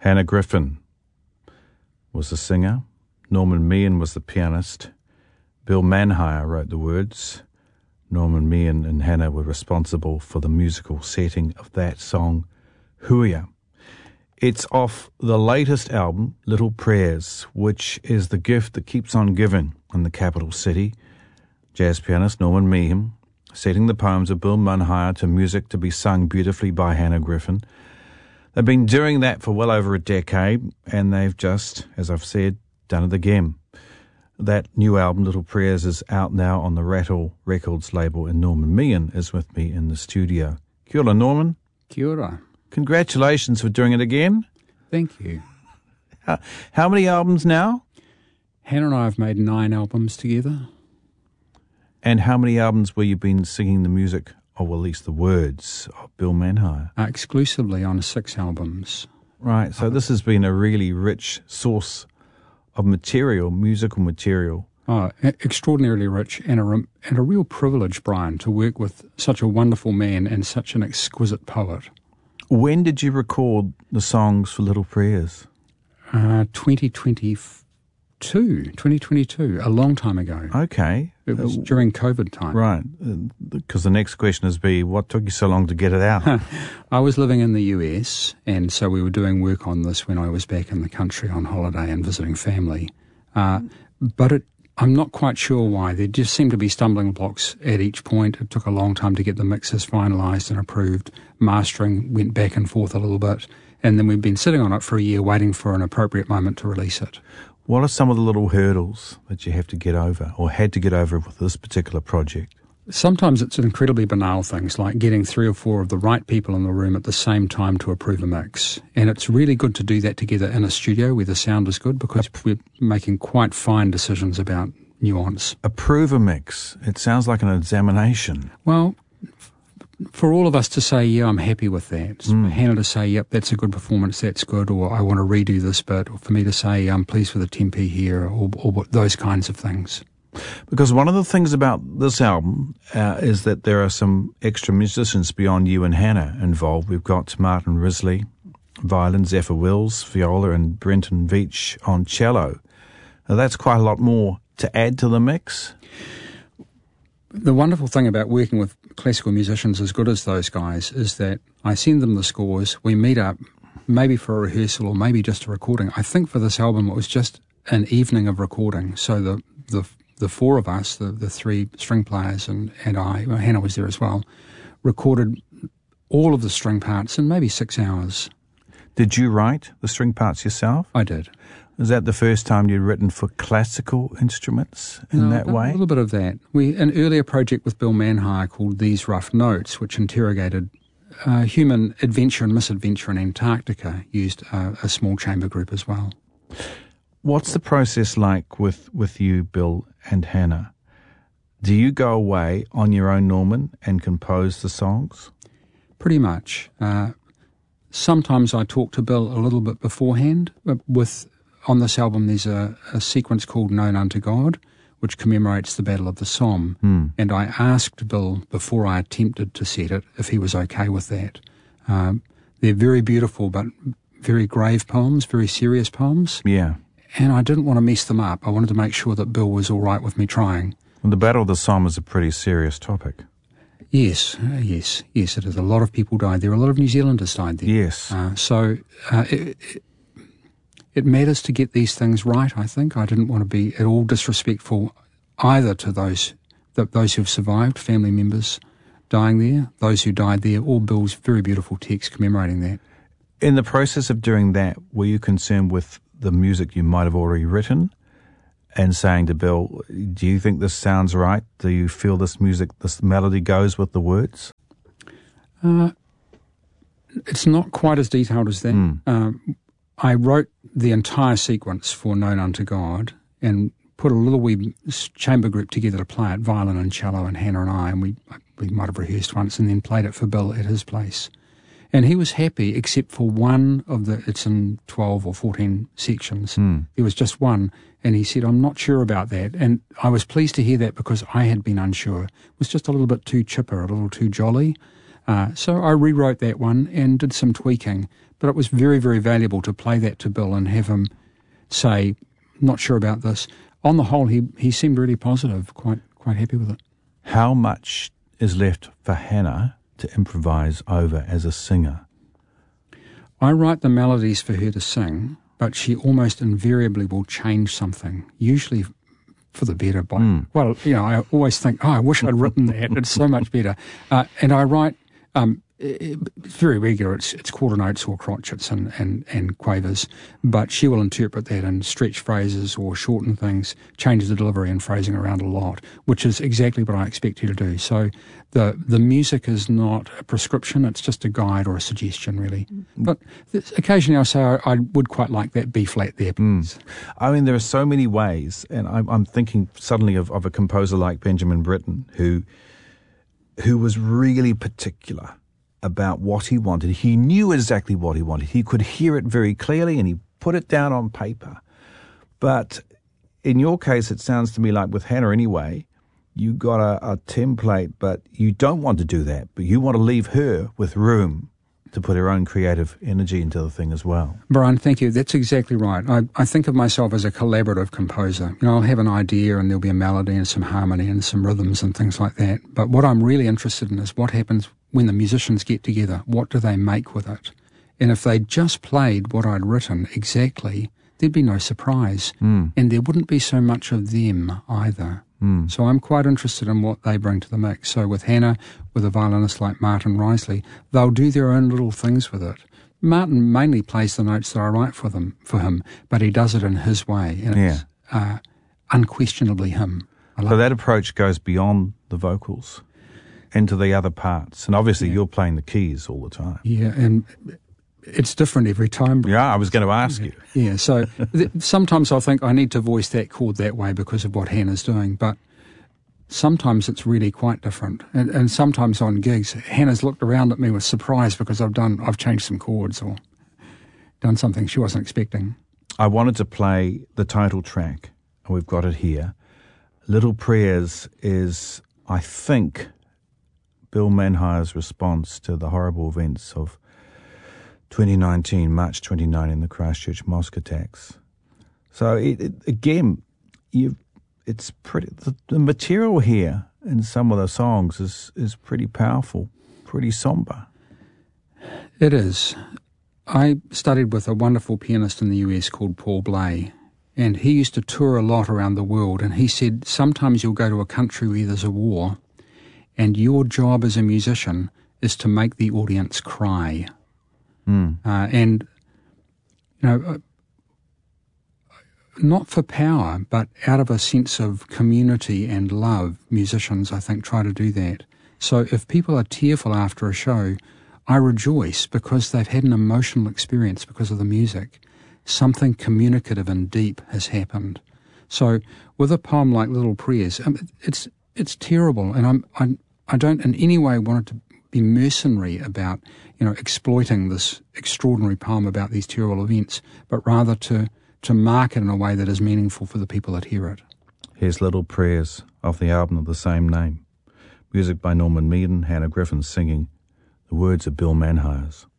Hannah Griffin was the singer. Norman Meehan was the pianist. Bill Manhire wrote the words. Norman Meehan and Hannah were responsible for the musical setting of that song, Huia. It's off the latest album, Little Prayers, which is the gift that keeps on giving in the capital city. Jazz pianist Norman Meehan setting the poems of Bill Manhire to music to be sung beautifully by Hannah Griffin. They've been doing that for well over a decade, and they've just, as I've said, done it again. That new album, Little Prayers, is out now on the Rattle Records label, and Norman Meehan is with me in the studio. Kia ora, Norman. Kia ora. Congratulations for doing it again. Thank you. How many albums now? Hannah and I have made 9 albums together. And how many albums where you've been singing the music, or at least the words, of Bill Manhire? Exclusively on 6 albums. Right, so this has been a really rich source of material, musical material. Oh, extraordinarily rich, and a real privilege, Brian, to work with such a wonderful man and such an exquisite poet. When did you record the songs for Little Prayers? 2022, a long time ago. Okay. It was during COVID time. Right, because the next question is what took you so long to get it out? I was living in the US, and so we were doing work on this when I was back in the country on holiday and visiting family. But I'm not quite sure why. There just seemed to be stumbling blocks at each point. It took a long time to get the mixes finalised and approved. Mastering went back and forth a little bit. And then we've been sitting on it for a year waiting for an appropriate moment to release it. What are some of the little hurdles that you have to get over, or had to get over with this particular project? Sometimes it's incredibly banal things like getting 3 or 4 of the right people in the room at the same time to approve a mix. And it's really good to do that together in a studio where the sound is good, because we're making quite fine decisions about nuance. Approve a mix. It sounds like an examination. Well, for all of us to say, yeah, I'm happy with that. Hannah to say, yep, that's a good performance, that's good, or I want to redo this bit, or for me to say, I'm pleased with the tempi here, or those kinds of things. Because one of the things about this album is that there are some extra musicians beyond you and Hannah involved. We've got Martin Risley, violin, Zephyr Wills, viola, and Brenton Veach on cello. Now, that's quite a lot more to add to the mix. The wonderful thing about working with classical musicians as good as those guys is that I send them the scores, we meet up, maybe for a rehearsal or maybe just a recording. I think for this album it was just an evening of recording. So the 4 of us, the 3 string players and I, Hannah was there as well, recorded all of the string parts in maybe 6 hours. Did you write the string parts yourself? I did. Is that the first time you'd written for classical instruments in that way? A little bit of that. An earlier project with Bill Manhire called These Rough Notes, which interrogated human adventure and misadventure in Antarctica, used a small chamber group as well. What's the process like with you, Bill and Hannah? Do you go away on your own, Norman, and compose the songs? Pretty much. Sometimes I talk to Bill a little bit beforehand. On this album there's a sequence called Known Unto God, which commemorates the Battle of the Somme. And I asked Bill, before I attempted to set it, if he was okay with that. They're very beautiful but very grave poems, very serious poems. Yeah. And I didn't want to mess them up. I wanted to make sure that Bill was all right with me trying. Well, the Battle of the Somme is a pretty serious topic. Yes, it is. A lot of people died there. A lot of New Zealanders died there. Yes. It matters to get these things right, I think. I didn't want to be at all disrespectful either to those who've survived, family members dying there, those who died there, or Bill's very beautiful text commemorating that. In the process of doing that, were you concerned with the music you might have already written and saying to Bill, do you think this sounds right? Do you feel this melody goes with the words? It's not quite as detailed as that. I wrote the entire sequence for Known Unto God and put a little wee chamber group together to play it, violin and cello, and Hannah and I, and we might have rehearsed once and then played it for Bill at his place. And he was happy, except for one of it's in 12 or 14 sections. There was just one, and he said, I'm not sure about that. And I was pleased to hear that because I had been unsure. It was just a little bit too chipper, a little too jolly. So I rewrote that one and did some tweaking, but it was very, very valuable to play that to Bill and have him say, not sure about this. On the whole, he seemed really positive, quite happy with it. How much is left for Hannah to improvise over as a singer? I write the melodies for her to sing, but she almost invariably will change something, usually for the better. Well, I always think, I wish I'd written that. It's so much better. And I write, it's very regular. It's quarter notes or crotchets and quavers, but she will interpret that in stretch phrases or shorten things, change the delivery and phrasing around a lot, which is exactly what I expect her to do. So the music is not a prescription, it's just a guide or a suggestion, really. But occasionally I say I would quite like that B flat there, please. I mean, there are so many ways, and I'm thinking suddenly of a composer like Benjamin Britten, who was really particular about what he wanted. He knew exactly what he wanted. He could hear it very clearly and he put it down on paper. But in your case, it sounds to me like with Hannah anyway, you got a template, but you don't want to do that. But you want to leave her with room to put her own creative energy into the thing as well. Brian, thank you. That's exactly right. I think of myself as a collaborative composer. I'll have an idea and there'll be a melody and some harmony and some rhythms and things like that. But what I'm really interested in is what happens when the musicians get together. What do they make with it? And if they just played what I'd written exactly, there'd be no surprise. And there wouldn't be so much of them either. So I'm quite interested in what they bring to the mix. So with Hannah, with a violinist like Martin Risley, they'll do their own little things with it. Martin mainly plays the notes that I write for him, but he does it in his way. And it's unquestionably him. So that approach goes beyond the vocals into the other parts. And obviously you're playing the keys all the time. Yeah, and it's different every time. Yeah, I was going to ask you. Yeah, so sometimes I think I need to voice that chord that way because of what Hannah's doing, but sometimes it's really quite different. And sometimes on gigs, Hannah's looked around at me with surprise because I've changed some chords or done something she wasn't expecting. I wanted to play the title track, and we've got it here. Little Prayers is, I think, Bill Manhire's response to the horrible events of 2019, March 29, the Christchurch mosque attacks. So it's pretty. The material here in some of the songs is pretty powerful, pretty somber. It is. I studied with a wonderful pianist in the US called Paul Bley, and he used to tour a lot around the world. And he said sometimes you'll go to a country where there's a war, and your job as a musician is to make the audience cry. And, not for power, but out of a sense of community and love, musicians, I think, try to do that. So if people are tearful after a show, I rejoice because they've had an emotional experience because of the music. Something communicative and deep has happened. So with a poem like Little Prayers, it's terrible, and I don't in any way want it to be mercenary about exploiting this extraordinary poem about these terrible events, but rather to mark it in a way that is meaningful for the people that hear it. Here's Little Prayers off the album of the same name. Music by Norman Meehan, Hannah Griffin singing. The words are Bill Manhire's.